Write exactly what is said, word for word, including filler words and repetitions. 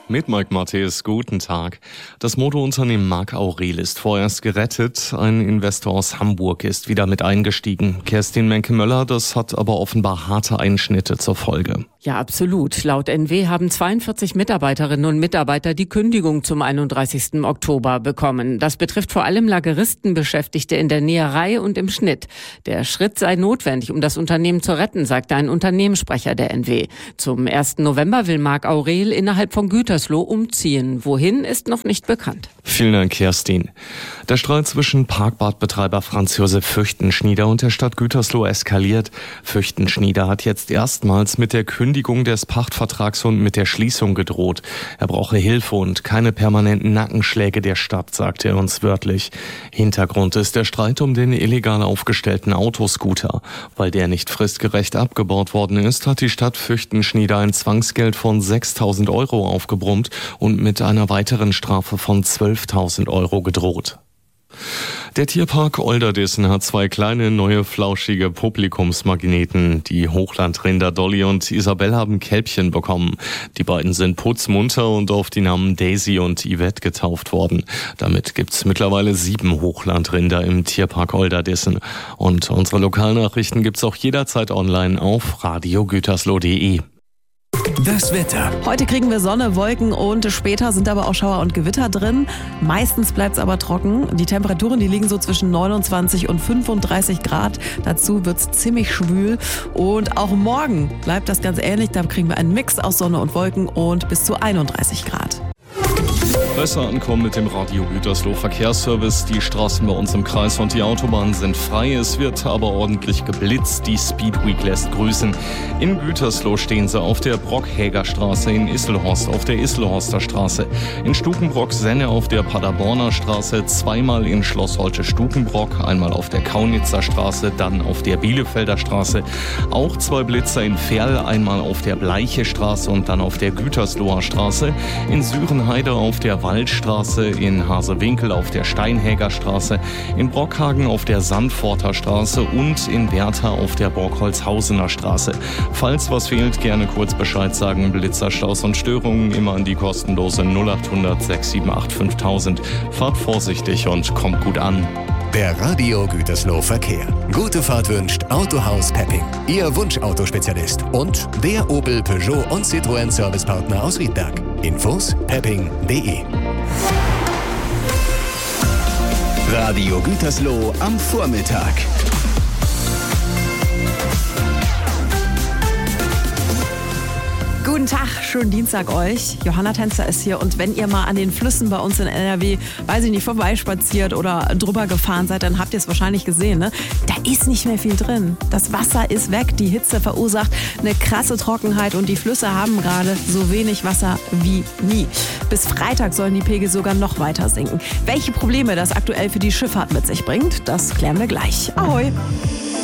Mit Mike Matthäus, guten Tag. Das Modeunternehmen Marc Aurel ist vorerst gerettet. Ein Investor aus Hamburg ist wieder mit eingestiegen. Kerstin Menke-Möller, das hat aber offenbar harte Einschnitte zur Folge. Ja, absolut. Laut N W haben zweiundvierzig Mitarbeiterinnen und Mitarbeiter die Kündigung zum einunddreißigsten Oktober bekommen. Das betrifft vor allem Lageristen-Beschäftigte in der Näherei und im Schnitt. Der Schritt sei notwendig, um das Unternehmen zu retten, sagte ein Unternehmenssprecher der N W. Zum ersten November will Marc Aurel innerhalb von Gütersloh umziehen. Wohin, ist noch nicht bekannt. Vielen Dank, Kerstin. Der Streit zwischen Parkbadbetreiber Franz Josef Fürchtenschnieder und der Stadt Gütersloh eskaliert. Fürchtenschnieder hat jetzt erstmals mit der Kündigung des Pachtvertrags und mit der Schließung gedroht. Er brauche Hilfe und keine permanenten Nackenschläge der Stadt, sagte er uns wörtlich. Hintergrund ist der Streit um den illegal aufgestellten Autoscooter. Weil der nicht fristgerecht abgebaut worden ist, hat die Stadt Fürchtenschnieder ein Zwangsgeld von sechstausend Euro aufgebrummt und mit einer weiteren Strafe von zwölftausend Euro gedroht. Der Tierpark Olderdissen hat zwei kleine, neue, flauschige Publikumsmagneten. Die Hochlandrinder Dolly und Isabel haben Kälbchen bekommen. Die beiden sind putzmunter und auf die Namen Daisy und Yvette getauft worden. Damit gibt's mittlerweile sieben Hochlandrinder im Tierpark Olderdissen. Und unsere Lokalnachrichten gibt's auch jederzeit online auf radio gütersloh punkt de. Das Wetter. Heute kriegen wir Sonne, Wolken und später sind aber auch Schauer und Gewitter drin. Meistens bleibt es aber trocken. Die Temperaturen, die liegen so zwischen neunundzwanzig und fünfunddreißig Grad. Dazu wird es ziemlich schwül. Und auch morgen bleibt das ganz ähnlich. Da kriegen wir einen Mix aus Sonne und Wolken und bis zu einunddreißig Grad. Besser ankommen mit dem Radio Gütersloh Verkehrsservice. Die Straßen bei uns im Kreis und die Autobahnen sind frei. Es wird aber ordentlich geblitzt. Die Speedweek lässt grüßen. In Gütersloh stehen sie auf der Brockhäger Straße, in Isselhorst auf der Isselhorster Straße, in Stukenbrock-Senne auf der Paderborner Straße, zweimal in Schloss Holte-Stukenbrock, einmal auf der Kaunitzer Straße, dann auf der Bielefelder Straße. Auch zwei Blitzer in Verl, einmal auf der Bleiche Straße und dann auf der Gütersloher Straße, in Sürenheide auf der Waldstraße, in Hasewinkel auf der Steinhäger Straße, in Brockhagen auf der Sandforter Straße und in Werther auf der Borgholzhausener Straße. Falls was fehlt, gerne kurz Bescheid sagen. Blitzerstaus und Störungen immer an die kostenlose null acht hundert sechs sieben acht fünftausend. Fahrt vorsichtig und kommt gut an. Der Radio Gütersloh Verkehr. Gute Fahrt wünscht Autohaus Pepping, Ihr Wunsch-Autospezialist und der Opel, Peugeot und Citroën Servicepartner aus Riedberg. Infos pepping punkt de. Radio Gütersloh am Vormittag. Guten Tag, schönen Dienstag euch. Johanna Tänzer ist hier und wenn ihr mal an den Flüssen bei uns in N R W, weiß ich nicht, vorbeispaziert oder drüber gefahren seid, dann habt ihr es wahrscheinlich gesehen, ne? Da ist nicht mehr viel drin. Das Wasser ist weg, die Hitze verursacht eine krasse Trockenheit und die Flüsse haben gerade so wenig Wasser wie nie. Bis Freitag sollen die Pegel sogar noch weiter sinken. Welche Probleme das aktuell für die Schifffahrt mit sich bringt, das klären wir gleich. Ahoi!